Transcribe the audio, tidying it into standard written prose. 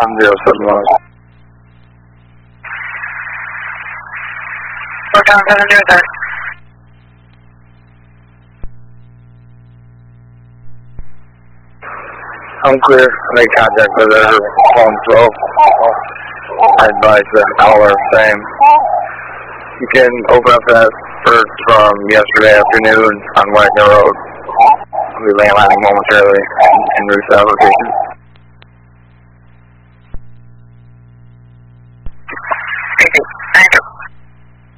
1071. We're down to the new attack. I'm clear. Make contact with her phone 12. I advise the caller same. You can open up that first from yesterday afternoon on Wagner Road. I'll be landlining momentarily en route to application.